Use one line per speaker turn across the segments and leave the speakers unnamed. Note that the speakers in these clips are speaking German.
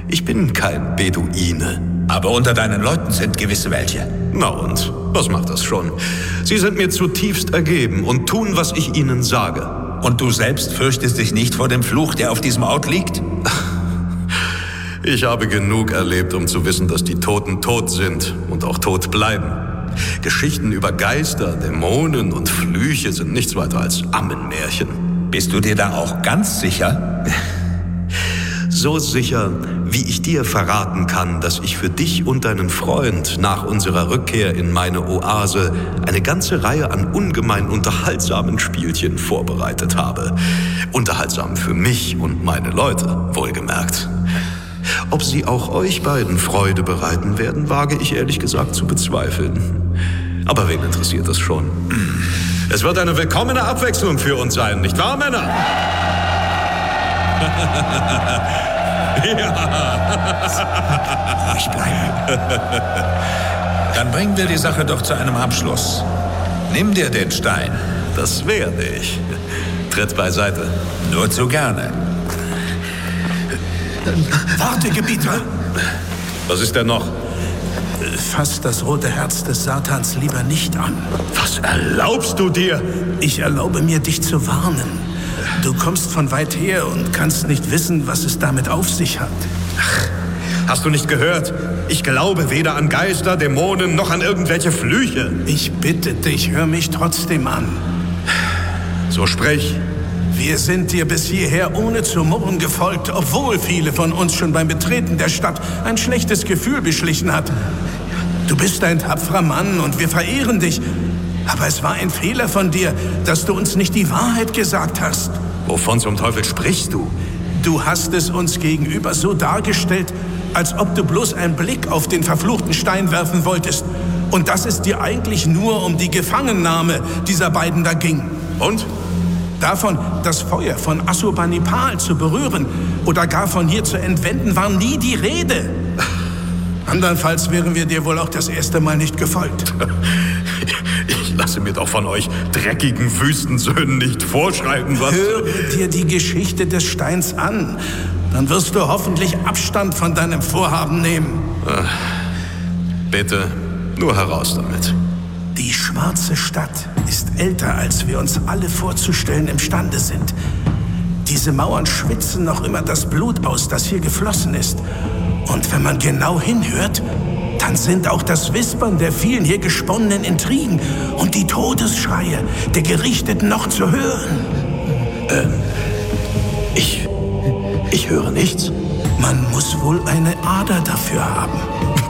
Ich bin kein Beduine.
Aber unter deinen Leuten sind gewisse welche.
Na und? Was macht das schon? Sie sind mir zutiefst ergeben und tun, was ich ihnen sage.
Und du selbst fürchtest dich nicht vor dem Fluch, der auf diesem Ort liegt?
Ich habe genug erlebt, um zu wissen, dass die Toten tot sind und auch tot bleiben. Geschichten über Geister, Dämonen und Flüche sind nichts weiter als Ammenmärchen.
Bist du dir da auch ganz sicher?
So sicher, wie ich dir verraten kann, dass ich für dich und deinen Freund nach unserer Rückkehr in meine Oase eine ganze Reihe an ungemein unterhaltsamen Spielchen vorbereitet habe. Unterhaltsam für mich und meine Leute, wohlgemerkt. Ob sie auch euch beiden Freude bereiten werden, wage ich ehrlich gesagt zu bezweifeln. Aber wen interessiert das schon? Es wird eine willkommene Abwechslung für uns sein, nicht wahr, Männer?
Ja. Ruhig bleiben. Dann bringen wir die Sache doch zu einem Abschluss. Nimm dir den Stein.
Das werde ich. Tritt beiseite.
Nur zu gerne.
Warte, Gebieter!
Was ist denn noch?
Fass das rote Herz des Satans lieber nicht an.
Was erlaubst du dir?
Ich erlaube mir, dich zu warnen. Du kommst von weit her und kannst nicht wissen, was es damit auf sich hat.
Ach, hast du nicht gehört? Ich glaube weder an Geister, Dämonen noch an irgendwelche Flüche.
Ich bitte dich, hör mich trotzdem an.
So sprich.
Wir sind dir bis hierher ohne zu murren gefolgt, obwohl viele von uns schon beim Betreten der Stadt ein schlechtes Gefühl beschlichen hat. Du bist ein tapferer Mann und wir verehren dich. Aber es war ein Fehler von dir, dass du uns nicht die Wahrheit gesagt hast.
Wovon zum Teufel sprichst du?
Du hast es uns gegenüber so dargestellt, als ob du bloß einen Blick auf den verfluchten Stein werfen wolltest. Und dass es dir eigentlich nur um die Gefangennahme dieser beiden da ging.
Und?
Davon, das Feuer von Assurbanipal zu berühren oder gar von hier zu entwenden, war nie die Rede. Andernfalls wären wir dir wohl auch das erste Mal nicht gefolgt.
Ich lasse mir doch von euch dreckigen Wüstensöhnen nicht vorschreiben, was...
Höre dir die Geschichte des Steins an. Dann wirst du hoffentlich Abstand von deinem Vorhaben nehmen.
Bitte, nur heraus damit.
Die schwarze Stadt ist älter, als wir uns alle vorzustellen imstande sind. Diese Mauern schwitzen noch immer das Blut aus, das hier geflossen ist. Und wenn man genau hinhört, dann sind auch das Wispern der vielen hier gesponnenen Intrigen und die Todesschreie der Gerichteten noch zu hören.
Ich höre nichts.
Man muss wohl eine Ader dafür haben.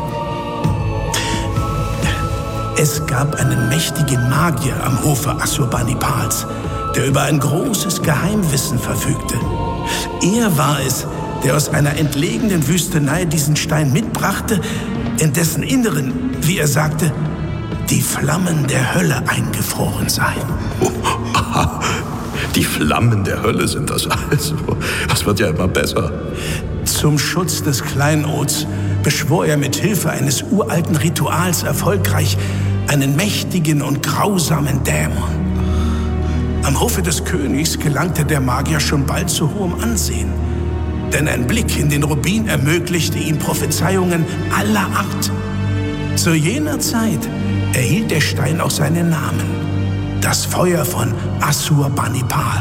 Es gab einen mächtigen Magier am Hofe Assurbanipals, der über ein großes Geheimwissen verfügte. Er war es, der aus einer entlegenen Wüstenei diesen Stein mitbrachte, in dessen Inneren, wie er sagte, die Flammen der Hölle eingefroren seien.
Oh, aha. Die Flammen der Hölle sind das also. Das wird ja immer besser.
Zum Schutz des Kleinods beschwor er mit Hilfe eines uralten Rituals erfolgreich einen mächtigen und grausamen Dämon. Am Hofe des Königs gelangte der Magier schon bald zu hohem Ansehen. Denn ein Blick in den Rubin ermöglichte ihm Prophezeiungen aller Art. Zu jener Zeit erhielt der Stein auch seinen Namen. Das Feuer von Assurbanipal.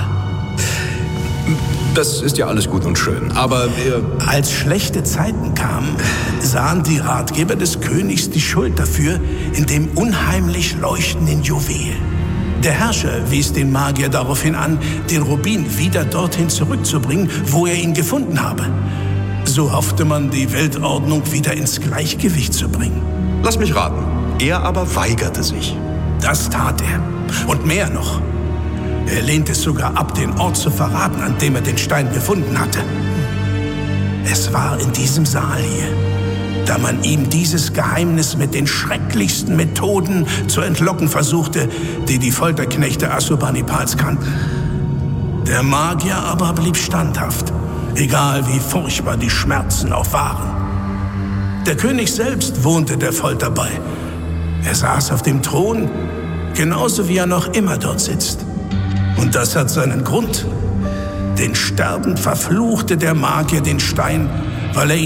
Das ist ja alles gut und schön, aber
als schlechte Zeiten kamen, sahen die Ratgeber des Königs die Schuld dafür in dem unheimlich leuchtenden Juwel. Der Herrscher wies den Magier daraufhin an, den Rubin wieder dorthin zurückzubringen, wo er ihn gefunden habe. So hoffte man, die Weltordnung wieder ins Gleichgewicht zu bringen.
Lass mich raten, er aber weigerte sich.
Das tat er. Und mehr noch. Er lehnte es sogar ab, den Ort zu verraten, an dem er den Stein gefunden hatte. Es war in diesem Saal hier, da man ihm dieses Geheimnis mit den schrecklichsten Methoden zu entlocken versuchte, die die Folterknechte Assurbanipals kannten. Der Magier aber blieb standhaft, egal wie furchtbar die Schmerzen auch waren. Der König selbst wohnte der Folter bei. Er saß auf dem Thron, genauso wie er noch immer dort sitzt. Und das hat seinen Grund. Denn sterbend verfluchte der Magier den Stein, weil er